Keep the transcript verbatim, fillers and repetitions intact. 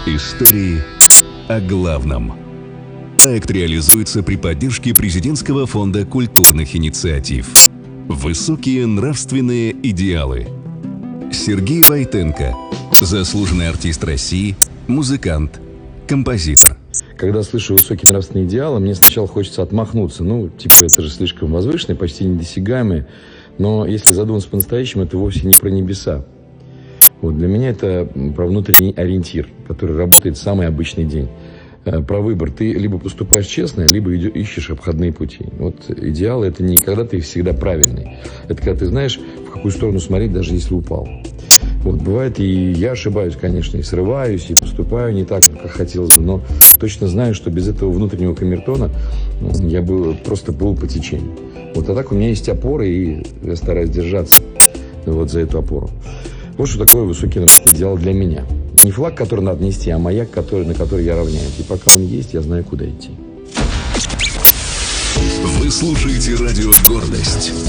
Истории о главном. Проект реализуется при поддержке Президентского фонда культурных инициатив. Высокие нравственные идеалы. Сергей Войтенко, заслуженный артист России, музыкант, композитор. Когда слышу высокие нравственные идеалы, мне сначала хочется отмахнуться. Ну, типа, это же слишком возвышенное, почти недосягаемое. Но если задуматься по-настоящему, это вовсе не про небеса. Вот для меня это про внутренний ориентир, который работает в самый обычный день. Про выбор. Ты либо поступаешь честно, либо ищешь обходные пути. Вот идеалы — это не когда ты всегда правильный. Это когда ты знаешь, в какую сторону смотреть, даже если упал. Вот бывает, и я ошибаюсь, конечно, и срываюсь, и поступаю не так, как хотелось бы, но точно знаю, что без этого внутреннего камертона я бы просто плыл по течению. Вот а так у меня есть опора, и я стараюсь держаться вот за эту опору. Вот что такое высокий нравственный идеал для меня. Не флаг, который надо нести, а маяк, который, на который я равняюсь. И пока он есть, я знаю, куда идти. Вы слушаете радио «Гордость».